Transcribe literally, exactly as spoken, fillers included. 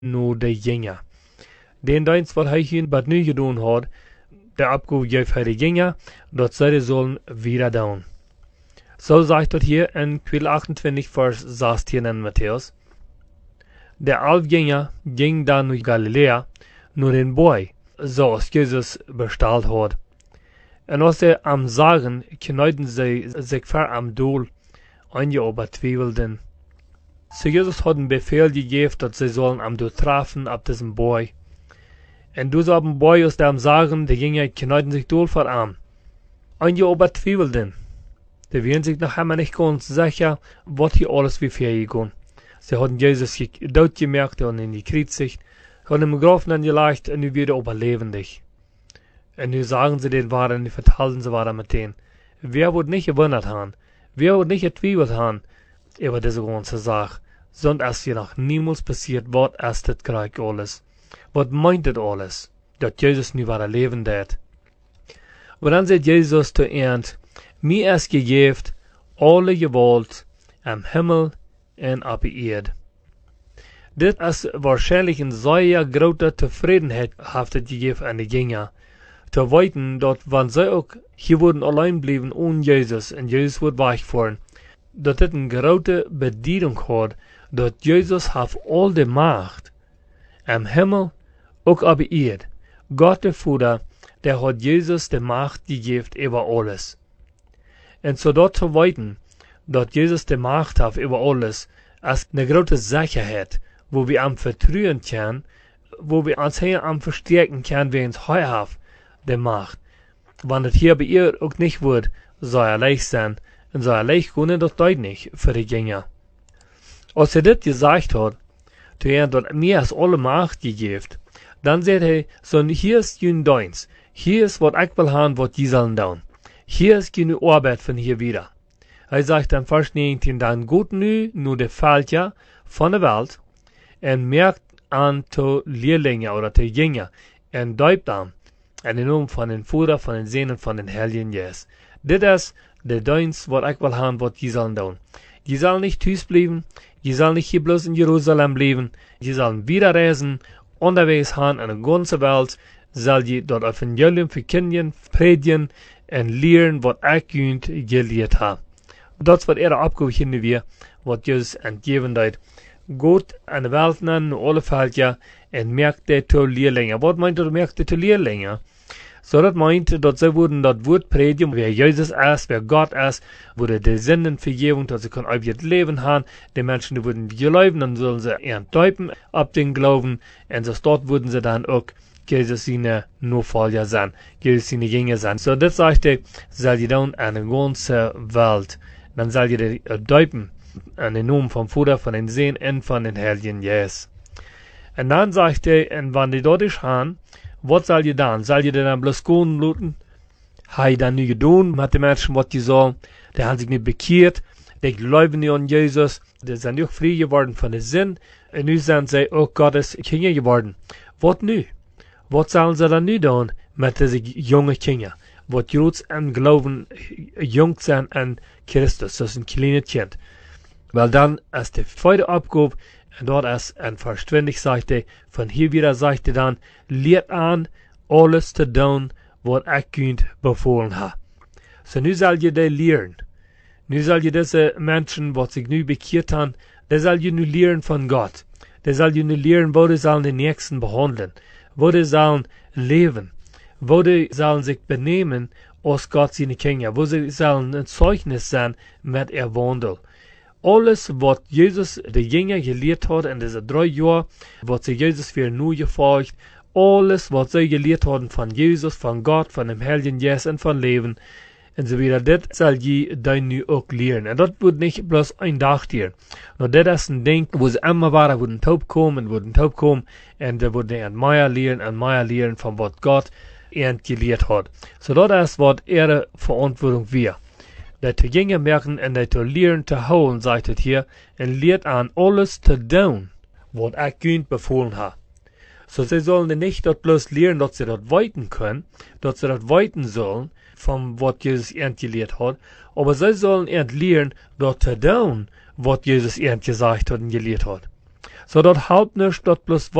nur de Jünger. Den Dienst, wat hij hier wat nu gedaan had, der Abgabe geeft hij de Jünger, dat zij de sollen wieder doen. So sagt dort hier in Kapitel achtundzwanzig, Vers sechzehn in Matthäus. Der elf Jünger ging dann nach Galiläa, nur den Boy, so als Jesus bestellt hat. Und als er am Sagen, kneuten sie sich ver am Doel, einige aber zweifelten. So Jesus hat einen Befehl gegeben, dass sie sollen am Doel treffen ab diesem Boy. Und du so am Boy aus dem Sagen, die Jünger kneuten sich Doel vor am. Einige aber zweifelten. Die waren sich noch einmal nicht ganz sicher, was hier alles wie viel ging. Sie hatten Jesus dort gemerkt und ihn gekreuzigt, haben ihn begraben und gelegt und nu wieder aber lebendig. Und nu sagen sie den Wahrheit und nu vertellen sie weiter mit denen. Wer wird nicht gewundert haben? Wer wird nicht getwiebelt haben über diese ganze Sache? Sondern es hier noch niemals passiert, was ist das Krieg alles? Was meint das alles? Dass Jesus nu weiter leben wird. Und dann sagt Jesus zu Ernst, mir ist gegeben alle Gewalt am Himmel und auf der Erde. Dit ist wahrscheinlich eine sehr große Zufriedenheit haftet gegeben an die Jünger. Zu weiten, dass wenn sie auch hier würden allein bleiben ohne Jesus und Jesus wird wegfahren, dass das eine große Bedienung hat, dass Jesus hat all die Macht am Himmel auch auf der Erde. Gott der Vater, der hat Jesus die Macht gegeben über alles. Und so dort zu weiten, dass Jesus die Macht hat über alles, ist eine große Sicherheit, wo wir am vertrauen können, wo wir uns hier am verstärken können, wie uns heute haben, die Macht. Wenn es hier bei ihr auch nicht wird, soll er leicht sein, und soll er leicht können, das deutlich für die Jünger. Als er das gesagt hat, zu er dort mir ist alle Macht gegeben, dann sagt er, so hier ist jün Deins, hier ist, was ich will haben, was die sollen tun. Hier ist genug Arbeit von hier wieder. Er sagt dann Vers neunzehn, dann gut nu, nur der Falscher von der Welt, und merkt an zu Lehrlinge oder zu Jünger, und deupt an, in den Namen von den Vater, von den Sehnen, von den Heiligen Jesus. Das ist der Dienst, was ich will haben, was die sollen tun. Die sollen nicht Hus bleiben, die sollen nicht hier bloß in Jerusalem bleiben, die sollen wieder reisen, unterwegs haben in der ganzen Welt, soll die dort Evangelium verkündigen, predigen, und lehren, was ich kühnt gelehrt habe. Das wird ihre Abgabe hin wir, was Jesus entgeben hat. Gott an der Welt nennen, alle Völker, und merkt der zu Lehrlinge. Was meint er, merkt der zu Lehrlinge? So, das meint, dass sie würden das Wort predigen, wer Jesus ist, wer Gott ist, würde die Sünden vergeben, dass sie können auf ihr Leben haben. Die Menschen, die würden glauben, dann sollen sie ihren Täupen ab den Glauben, und so dort würden sie dann auch Jesus seine Nachfolger sein, Jesus seine Jünger sein. So, das sagt er, soll ihr dann an der ganzen Welt, dann soll ihr die Täupen an den Namen vom Vater, von den Sehnen und von den Heiligen Jesus. Und dann sagt er, und wenn die dort ist haben, was soll ihr dann? Soll ihr dann bloß gehen looten? Hei dann nie getan mit den Menschen, was die sollen? Die haben sich nicht bekehrt, die glauben nicht an Jesus, die sind nicht frei geworden von der Sinn, und nun sind sie auch Gottes Kinder geworden. Was nu? Was sollen sie dann nu tun mit diesen jungen Kindern, was groß im Glauben jung sind an Christus, das ist ein kleines Kind? Weil dann ist die zweite Abgabe, und dort ist ein Vers zwanzig, sagt er, von hier wieder sagt er dann, lehrt an, alles zu tun, was ich könnt befohlen habe. So nu soll ihr die lehren. Nu soll ihr diese Menschen, was sich nu bekehrt haben, die soll ihr nu lehren von Gott. Die soll ihr nu lehren, wo die sollen den Nächsten behandeln, wo die sollen leben, wo die sollen sich benehmen, als Gott seine Kinder, wo sie sollen ein Zeugnis sein mit ihr Wandel. Alles, was Jesus die Jünger gelehrt hat in diese drei Jahren, was sie Jesus für nur gefolgt, alles, was sie gelehrt haben von Jesus, von Gott, von dem Heiligen Jesus und von Leben, und so wieder, das soll je dann nu auch lehren. Und das wird nicht bloß ein Tag hier. Nur das ist ein Ding, wo sie immer waren, wo ein Taub kommen, wo ein Taub kommen, und da wird ein mehr lehren, ein mehr lehren von was Gott ihnen gelehrt hat. So das ist, was ihre Verantwortung wäre. Dat de Jünger merken en dat de lehren te houden, sagt het hier, en leert an alles te doen, wat ik kunt befohlen ha. So sie sollen nicht dort bloß lehren, dass sie dort weiten können, dass sie dort weiten sollen, von was Jesus ihnen gelehrt hat, aber sie sollen ihnen lehren, dort zu tun, was Jesus ihnen gesagt hat und gelehrt hat. zodat halt nichts dat plus